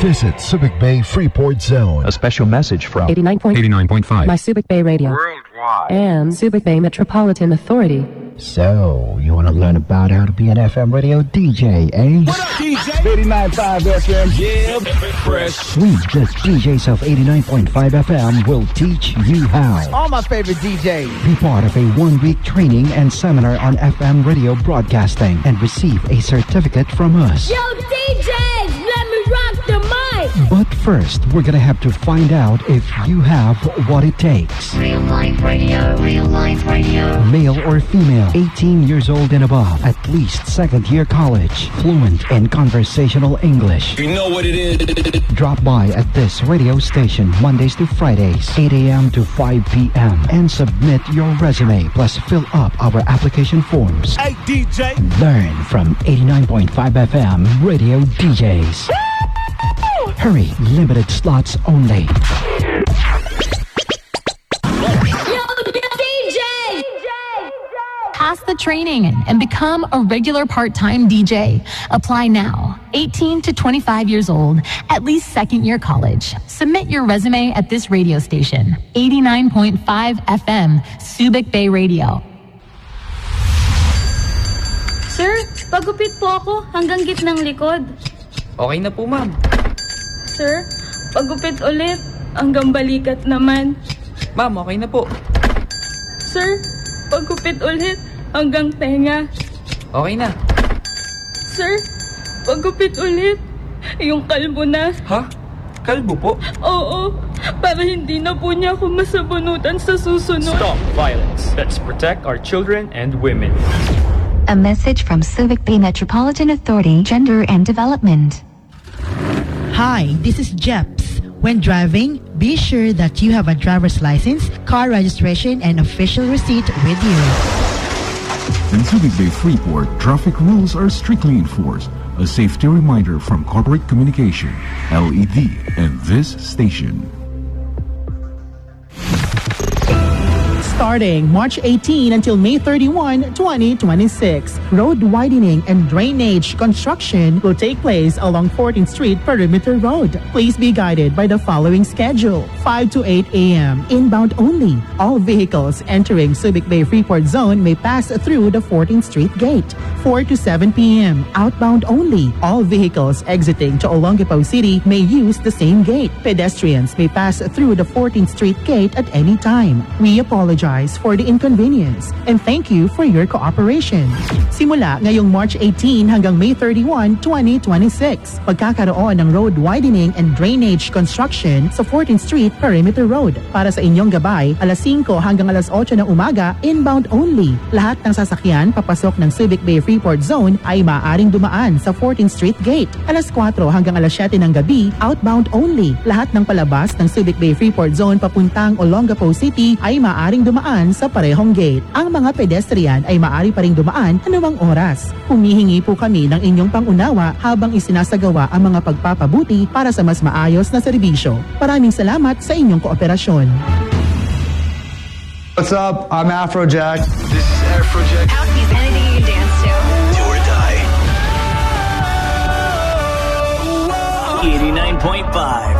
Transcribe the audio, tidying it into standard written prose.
Visit Subic Bay Freeport Zone. A special message from 89.5 My Subic Bay Radio Worldwide. and Subic Bay Metropolitan Authority. So, you want to learn about how to be an FM radio DJ, eh? What up, DJ? 89.5 FM. Yeah, fresh. We, the DJs of 89.5 FM, will teach you how. All my favorite DJs. Be part of a one-week training and seminar on FM radio broadcasting and receive a certificate from us. Yo, DJs, let me rock the mic. But first, we're gonna have to find out if you have what it takes. Real life radio, Male or female, 18 years old and above, at least second-year college, fluent in conversational English. You know what it is. Drop by at this radio station Mondays to Fridays, 8 a.m. to 5 p.m. and submit your resume plus fill up our application forms. Hey, DJ. Learn from 89.5 FM radio DJs. Hurry, limited slots only. Pass the training and become a regular part-time DJ. Apply now. 18 to 25 years old, at least second-year college. Submit your resume at this radio station. 89.5 FM, Subic Bay Radio. Sir, pagupit po ako hanggang gitnang likod. Okay na po, ma'am. Sir, pagupit ulit hanggang balikat naman. Ma'am, okay na po. Sir, pagupit ulit hanggang tenga. Okay na. Sir, pagupit ulit yung kalbo na. Ha? Kalbo po? Oo, para hindi na po niya ako masabunutan sa susunod. Stop violence. Let's protect our children and women. A message from Subic Bay Metropolitan Authority, Gender and Development. Hi, this is Jeps. When driving, be sure that you have a driver's license, car registration, and official receipt with you. In Subic Bay Freeport, traffic rules are strictly enforced. A safety reminder from Corporate Communication, LED, and this station. Starting March 18 until May 31, 2026, road widening and drainage construction will take place along 14th Street Perimeter Road. Please be guided by the following schedule. 5 to 8 a.m. inbound only. All vehicles entering Subic Bay Freeport Zone may pass through the 14th Street Gate. 4 to 7 p.m. outbound only. All vehicles exiting to Olongapo City may use the same gate. Pedestrians may pass through the 14th Street Gate at any time. We apologize for the inconvenience and thank you for your cooperation. Simula ngayong March 18 hanggang May 31, 2026, pagkakaroon ng road widening and drainage construction sa 14th Street Perimeter Road. Para sa inyong gabay, alas 5 hanggang alas 8 ng umaga, inbound only. Lahat ng sasakyan papasok ng Subic Bay Freeport Zone ay maaaring dumaan sa 14th Street Gate. Alas 4 hanggang alas 7 ng gabi, outbound only. Lahat ng palabas ng Subic Bay Freeport Zone papuntang Olongapo City ay maaaring dumaan sa parehong gate. Ang mga pedestrian ay maaari pa ring dumaan anumang oras. Humihingi po kami ng inyong pangunawa habang isinasagawa ang mga pagpapabuti para sa mas maayos na serbisyo. Maraming salamat sa inyong kooperasyon. What's up? I'm Afrojack. This is Afrojack. House music, anything you can dance to. Do or die. 89.5